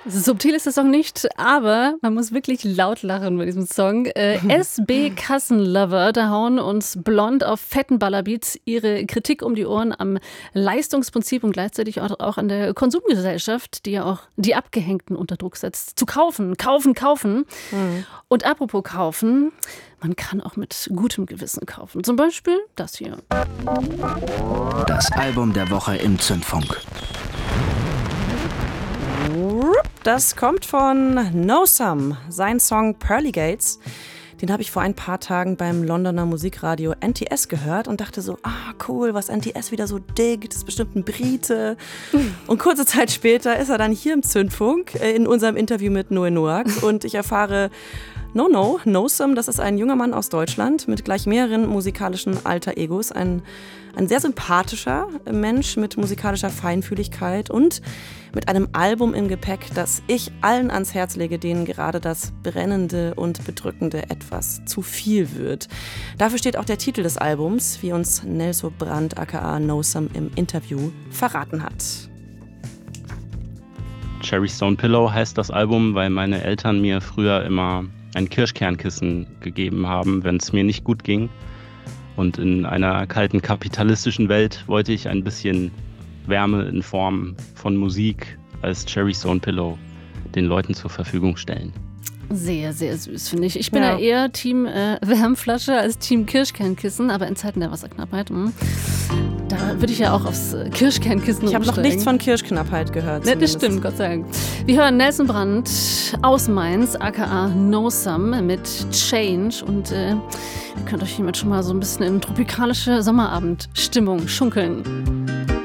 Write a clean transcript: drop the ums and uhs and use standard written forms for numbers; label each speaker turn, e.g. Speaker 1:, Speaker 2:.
Speaker 1: Subtil ist der Song nicht, aber man muss wirklich laut lachen bei diesem Song. SB Kassenlover, da hauen uns blond auf fetten Ballerbeats ihre Kritik um die Ohren am Leistungsprinzip und gleichzeitig auch an der Konsumgesellschaft, die ja auch die Abgehängten unter Druck setzt. Zu kaufen. Und apropos kaufen, man kann auch mit gutem Gewissen kaufen. Zum Beispiel das hier.
Speaker 2: Das Album der Woche im Zündfunk.
Speaker 3: Das kommt von No Some, sein Song Pearly Gates. Den habe ich vor ein paar Tagen beim Londoner Musikradio NTS gehört und dachte so, cool, was NTS wieder so diggt, das ist bestimmt ein Brite. Und kurze Zeit später ist er dann hier im Zündfunk in unserem Interview mit Noe Noak und ich erfahre, No Some, das ist ein junger Mann aus Deutschland mit gleich mehreren musikalischen Alter-Egos, ein sehr sympathischer Mensch mit musikalischer Feinfühligkeit und mit einem Album im Gepäck, das ich allen ans Herz lege, denen gerade das Brennende und Bedrückende etwas zu viel wird. Dafür steht auch der Titel des Albums, wie uns Nelson Brandt aka No Some im Interview verraten hat.
Speaker 4: Cherry Stone Pillow heißt das Album, weil meine Eltern mir früher immer ein Kirschkernkissen gegeben haben, wenn es mir nicht gut ging. Und in einer kalten kapitalistischen Welt wollte ich ein bisschen Wärme in Form von Musik als Cherry Stone Pillow den Leuten zur Verfügung stellen.
Speaker 1: Sehr, sehr süß, finde ich. Ich bin ja eher Team Wärmflasche als Team Kirschkernkissen, aber in Zeiten der Wasserknappheit, da würde ich ja auch aufs Kirschkernkissen
Speaker 3: Ich habe noch nichts von Kirschknappheit gehört.
Speaker 1: Ne, das stimmt, Gott sei Dank. Wir hören Nelson Brandt aus Mainz, aka No Some mit Change und ihr könnt euch hiermit schon mal so ein bisschen in tropikalische Sommerabendstimmung schunkeln.